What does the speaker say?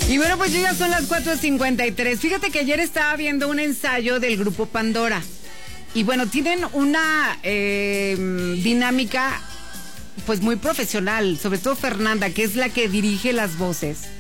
Y bueno, pues ya son las 4:53. Fíjate que ayer estaba viendo un ensayo del grupo Pandora. Y bueno, tienen una dinámica pues muy profesional, sobre todo Fernanda, que es la que dirige las voces.